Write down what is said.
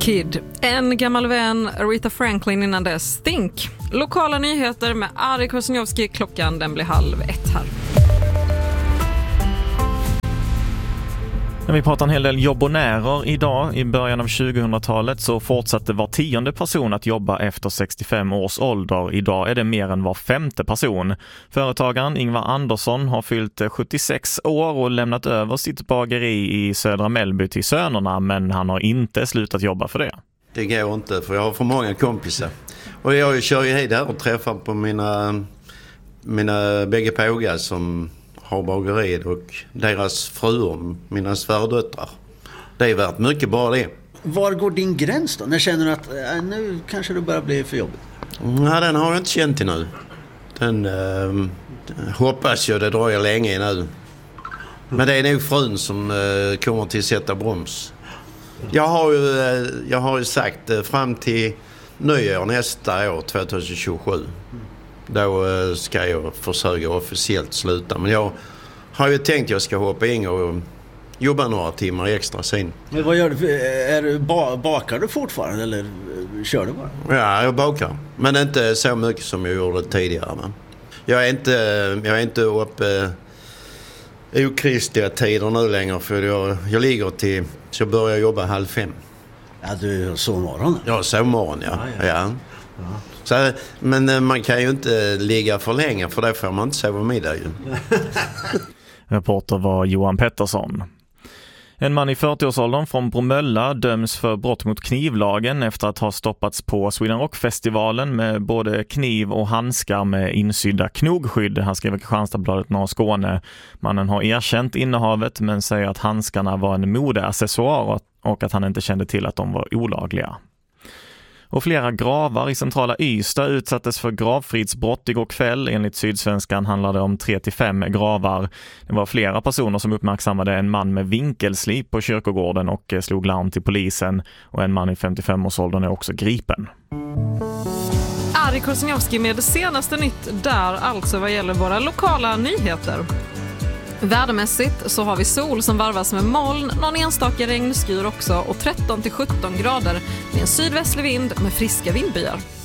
Kid, en gammal vän, Aretha Franklin innan dess, Think. Lokala nyheter med Ari Korsniowski, klockan den blir 12:30 här. När vi pratar en hel del jobbonärer idag, i början av 2000-talet så fortsatte var 10:e person att jobba efter 65 års ålder. Idag är det mer än var 5:e person. Företagaren Ingvar Andersson har fyllt 76 år och lämnat över sitt bageri i Södra Mellby till sönerna, men han har inte slutat jobba för det. Det går inte, för jag har för många kompisar. Och jag kör ju hit här och träffar på mina bägge pågar som har bageriet och deras fruar, mina svärdöttrar. Det är värt mycket bara det. Var går din gräns då? När känner du att nu kanske det börjar bli för jobbigt? Nej, den har jag inte känt till nu. Den hoppas jag det dröjer länge nu. Men det är nog frun som kommer till att sätta broms. Jag har ju sagt fram till nyår nästa år, 2027. Då ska jag försöka officiellt sluta. Men jag har ju tänkt att jag ska hoppa in och jobba några timmar extra sen. Men vad gör du? Bakar du fortfarande eller kör du bara? Ja, jag bakar. Men inte så mycket som jag gjorde tidigare. Men jag är inte uppe okristliga tider nu längre. För jag ligger till, så jag börjar jobba 4:30. Ja, du sovmorgon? Ja, sovmorgon, ja. Så, men man kan ju inte ligga för länge, för det får man inte sova middag ju. Reporter var Johan Pettersson. En man i 40-årsåldern från Bromölla döms för brott mot knivlagen efter att ha stoppats på Sweden Rock-festivalen med både kniv och handskar med insydda knogskydd. Han skrev i Kristianstadsbladet Norra Skåne. Mannen har erkänt innehavet men säger att handskarna var en modeaccessoar och att han inte kände till att de var olagliga. Och flera gravar i centrala Ystad utsattes för gravfridsbrott igår kväll. Enligt Sydsvenskan handlade det om 3-5 gravar. Det var flera personer som uppmärksammade en man med vinkelslip på kyrkogården och slog larm till polisen. Och en man i 55-årsåldern är också gripen. Ari Korsniowski med det senaste nytt där, alltså vad gäller våra lokala nyheter. Vädermässigt så har vi sol som varvas med moln, någon enstaka regnskyr också och 13-17 grader med en sydvästlig vind med friska vindbyar.